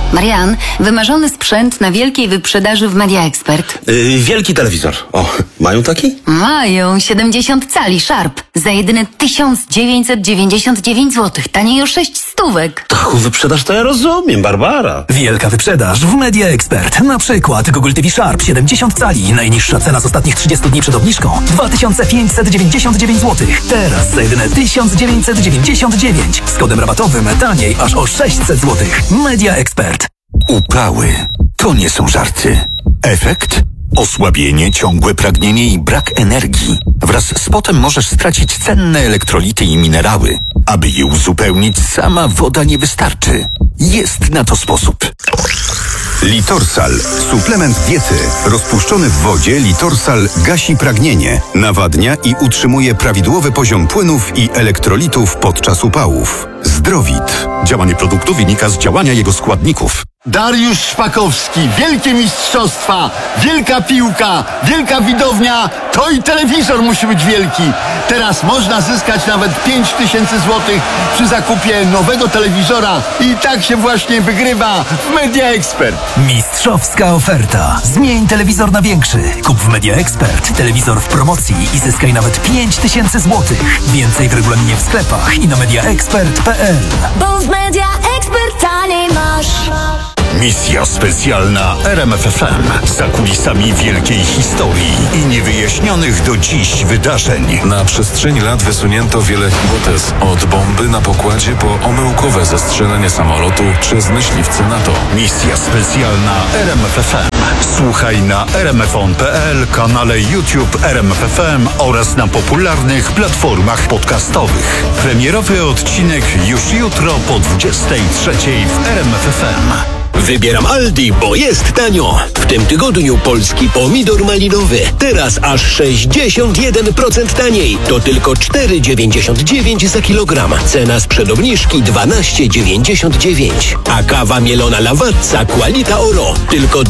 Marian, wymarzony sprzęt na wielkiej wyprzedaży w Media Expert. Wielki telewizor. O, mają taki? Mają 70 cali Sharp za jedyne 1999 zł. Taniej o 6 stówek. Taką wyprzedaż to ja rozumiem, Barbara. Wielka wyprzedaż w Media Expert. Na przykład Google TV Sharp 70 cali. Najniższa cena z ostatnich 30 dni przed obniżką 2599 zł. Teraz za jedyne 1999. Z kodem rabatowym taniej aż o 600 zł. Media Expert. Upały to nie są żarty. Efekt? Osłabienie, ciągłe pragnienie i brak energii. Wraz z potem możesz stracić cenne elektrolity i minerały. Aby je uzupełnić, sama woda nie wystarczy. Jest na to sposób. Litorsal. Suplement diety. Rozpuszczony w wodzie Litorsal gasi pragnienie, nawadnia i utrzymuje prawidłowy poziom płynów i elektrolitów podczas upałów. Zdrowit. Działanie produktu wynika z działania jego składników. Dariusz Szpakowski, wielkie mistrzostwa, wielka piłka, wielka widownia, to i telewizor musi być wielki. Teraz można zyskać nawet 5000 złotych przy zakupie nowego telewizora i tak się właśnie wygrywa w Media Expert. Mistrzowska oferta. Zmień telewizor na większy. Kup w Media Expert telewizor w promocji i zyskaj nawet 5000 złotych. Więcej w regulaminie w sklepach i na mediaexpert.pl. Bo w Media Expert taniej masz. Misja specjalna RMF FM. Za kulisami wielkiej historii i niewyjaśnionych do dziś wydarzeń. Na przestrzeni lat wysunięto wiele hipotez. Od bomby na pokładzie po omyłkowe zestrzelenie samolotu przez myśliwce NATO. Misja specjalna RMF FM. Słuchaj na rmfon.pl, kanale YouTube RMF FM oraz na popularnych platformach podcastowych. Premierowy odcinek już jutro po 23:00 w RMF FM. Wybieram Aldi, bo jest tanio. W tym tygodniu polski pomidor malinowy. Teraz aż 61% taniej. To tylko 4,99 za kilogram. Cena sprzed obniżki 12,99. A kawa mielona Lavazza Qualita Oro. Tylko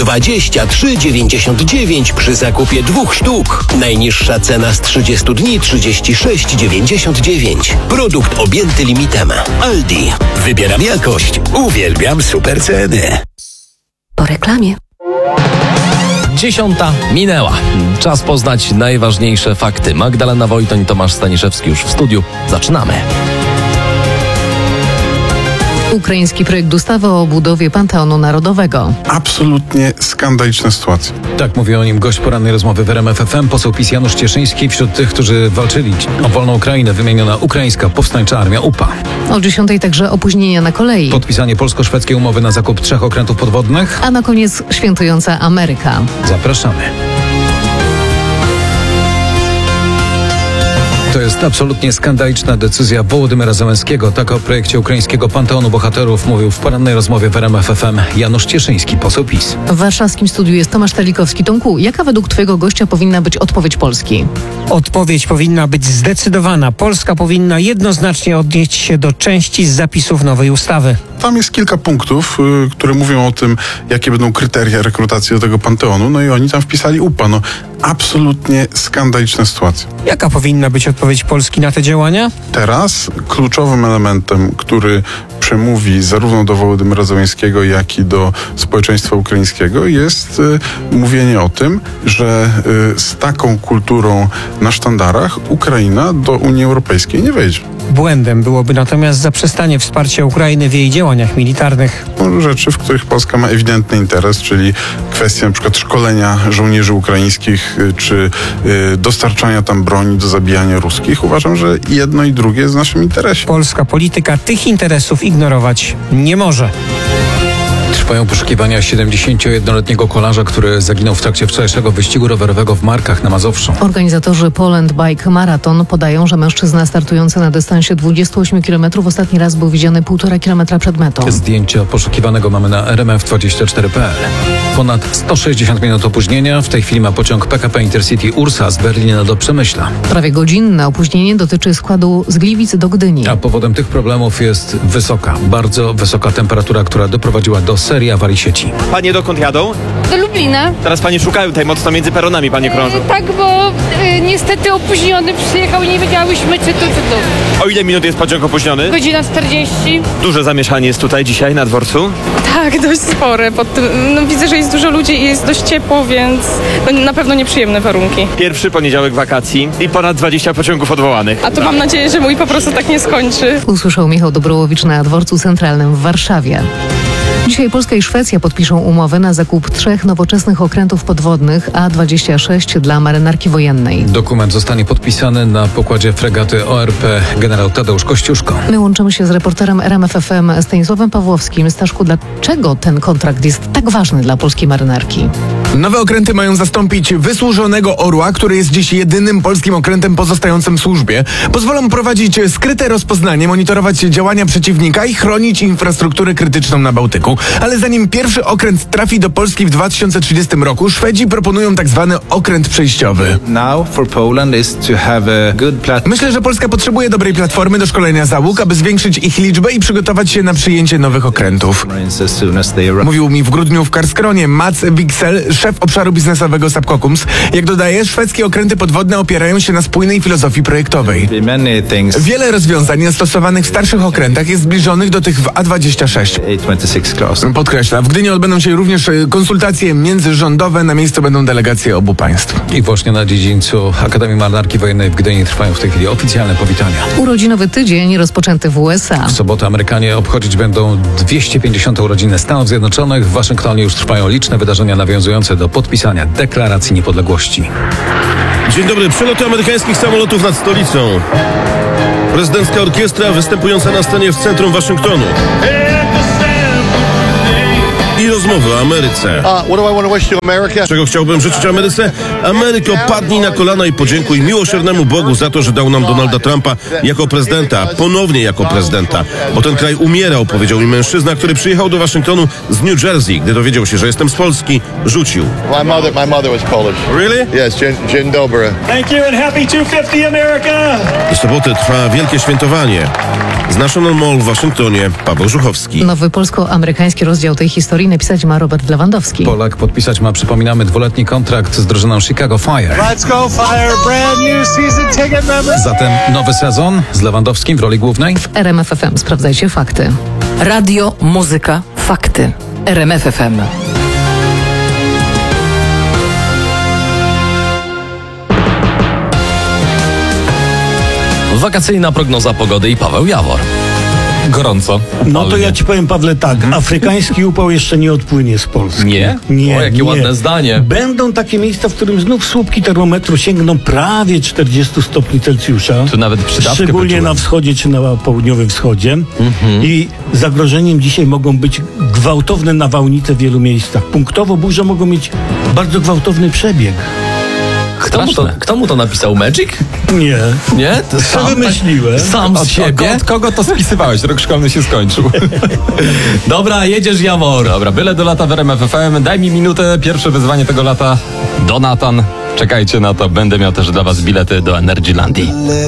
23,99 przy zakupie 2 sztuk. Najniższa cena z 30 dni 36,99. Produkt objęty limitem. Aldi. Wybieram jakość. Uwielbiam super ceny. Po reklamie. 10:00 minęła. Czas poznać najważniejsze fakty. Magdalena Wojtoń, Tomasz Staniszewski już w studiu. Zaczynamy. Ukraiński projekt ustawy o budowie Panteonu Narodowego. Absolutnie skandaliczna sytuacja. Tak mówi o nim gość porannej rozmowy w RMF FM, poseł PiS Janusz Cieszyński. Wśród tych, którzy walczyli o wolną Ukrainę, wymieniona Ukraińska Powstańcza Armia UPA. O 10:00 także opóźnienia na kolei. Podpisanie polsko-szwedzkiej umowy na zakup 3 okrętów podwodnych. A na koniec świętująca Ameryka. Zapraszamy. To jest absolutnie skandaliczna decyzja Wołodymyra Zełenskiego. Tak o projekcie ukraińskiego Panteonu Bohaterów mówił w porannej rozmowie w RMF FM Janusz Cieszyński, poseł PiS. W warszawskim studiu jest Tomasz Telikowski. Tomku, jaka według twojego gościa powinna być odpowiedź Polski? Odpowiedź powinna być zdecydowana. Polska powinna jednoznacznie odnieść się do części z zapisów nowej ustawy. Tam jest kilka punktów, które mówią o tym, jakie będą kryteria rekrutacji do tego Panteonu. No i oni tam wpisali UPA. No, absolutnie skandaliczna sytuacja. Jaka powinna być odpowiedź Polski na te działania? Teraz kluczowym elementem, który przemówi zarówno do Wołodymyra Zełenskiego, jak i do społeczeństwa ukraińskiego, jest mówienie o tym, że z taką kulturą na sztandarach Ukraina do Unii Europejskiej nie wejdzie. Błędem byłoby natomiast zaprzestanie wsparcia Ukrainy w jej działaniach militarnych. Rzeczy, w których Polska ma ewidentny interes, czyli kwestia na przykład szkolenia żołnierzy ukraińskich, czy dostarczania tam broni do zabijania ruskich. Uważam, że jedno i drugie jest w naszym interesie. Polska polityka tych interesów ignorować nie może. Trwają poszukiwania 71-letniego kolarza, który zaginął w trakcie wczorajszego wyścigu rowerowego w Markach na Mazowszu. Organizatorzy Poland Bike Marathon podają, że mężczyzna startujący na dystansie 28 km ostatni raz był widziany 1,5 kilometra przed metą. Zdjęcia poszukiwanego mamy na rmf24.pl. ponad 160 minut opóźnienia. W tej chwili ma pociąg PKP Intercity Ursa z Berlina do Przemyśla. Prawie godzinne opóźnienie dotyczy składu z Gliwic do Gdyni. A powodem tych problemów jest bardzo wysoka temperatura, która doprowadziła do serii awarii sieci. Panie dokąd jadą? Do Lublina. Teraz panie szukają tutaj mocno między peronami, panie krążą. Tak, bo niestety opóźniony przyjechał i nie wiedziałyśmy, czy to. O ile minut jest pociąg opóźniony? Godzina 40. Duże zamieszanie jest tutaj dzisiaj na dworcu? Tak, dość spore. Widzę, że jest dużo ludzi i jest dość ciepło, więc na pewno nieprzyjemne warunki. Pierwszy poniedziałek wakacji i ponad 20 pociągów odwołanych. A to mam nadzieję, że mój po prostu tak nie skończy. Usłyszał Michał Dobrołowicz na dworcu centralnym w Warszawie. Dzisiaj Polska i Szwecja podpiszą umowę na zakup 3 nowoczesnych okrętów podwodnych A-26 dla marynarki wojennej. Dokument zostanie podpisany na pokładzie fregaty ORP generał Tadeusz Kościuszko. My łączymy się z reporterem RMF FM Stanisławem Pawłowskim. Staszku, dlaczego ten kontrakt jest tak ważny dla polskiej marynarki? Nowe okręty mają zastąpić wysłużonego Orła, który jest dziś jedynym polskim okrętem pozostającym w służbie. Pozwolą prowadzić skryte rozpoznanie, monitorować działania przeciwnika i chronić infrastrukturę krytyczną na Bałtyku. Ale zanim pierwszy okręt trafi do Polski w 2030 roku, Szwedzi proponują tak zwany okręt przejściowy. Myślę, że Polska potrzebuje dobrej platformy do szkolenia załóg, aby zwiększyć ich liczbę i przygotować się na przyjęcie nowych okrętów. Mówił mi w grudniu w Karlskronie Mats Wiksel, szef obszaru biznesowego Subcockums. Jak dodaje, szwedzkie okręty podwodne opierają się na spójnej filozofii projektowej. Wiele rozwiązań stosowanych w starszych okrętach jest zbliżonych do tych w A26. Podkreśla, w Gdyni odbędą się również konsultacje międzyrządowe, na miejscu będą delegacje obu państw. I właśnie na dziedzińcu Akademii Marynarki Wojennej w Gdyni trwają w tej chwili oficjalne powitania. Urodzinowy tydzień rozpoczęty w USA. W sobotę Amerykanie obchodzić będą 250. urodziny Stanów Zjednoczonych. W Waszyngtonie już trwają liczne wydarzenia nawiązujące do podpisania Deklaracji Niepodległości. Dzień dobry. Przeloty amerykańskich samolotów nad stolicą. Prezydencka orkiestra występująca na scenie w centrum Waszyngtonu. I rozmowy o Ameryce. Czego chciałbym życzyć Ameryce? Ameryko, padnij na kolana i podziękuj miłosiernemu Bogu za to, że dał nam Donalda Trumpa jako prezydenta, ponownie jako prezydenta. Bo ten kraj umierał, powiedział mi mężczyzna, który przyjechał do Waszyngtonu z New Jersey. Gdy dowiedział się, że jestem z Polski, rzucił. My mother was Polish. Really? Yes, dzień dobry. Thank you and happy 250 America! W sobotę trwa wielkie świętowanie. Z National Mall w Waszyngtonie Paweł Żuchowski. Nowy polsko-amerykański rozdział tej historii napisać ma Robert Lewandowski. Polak podpisać ma, przypominamy, 2-letni kontrakt z drużyną Chicago Fire. Let's go Fire, brand new season ticket member. Zatem nowy sezon z Lewandowskim w roli głównej. W RMF FM sprawdzajcie fakty. Radio, muzyka, fakty. RMF FM. Wakacyjna prognoza pogody i Paweł Jawor. Gorąco. No to ja ci powiem, Pawle, tak. Afrykański upał jeszcze nie odpłynie z Polski. Nie? Nie. O, jakie ładne zdanie. Będą takie miejsca, w którym znów słupki termometru sięgną prawie 40 stopni Celsjusza. Tu nawet przydawkę szczególnie wyczułem. na wschodzie czy na południowym wschodzie. I zagrożeniem dzisiaj mogą być gwałtowne nawałnice w wielu miejscach. Punktowo burze mogą mieć bardzo gwałtowny przebieg. Kto mu to napisał? Magic? Nie. Nie? Co wymyśliłem? Sam z siebie? Od kogo to spisywałeś? Rok szkolny się skończył. Dobra, jedziesz Jawor. Dobra, byle do lata w RMF FM. Daj mi minutę. Pierwsze wyzwanie tego lata. Donatan. Czekajcie na to. Będę miał też dla was bilety do Energylandii.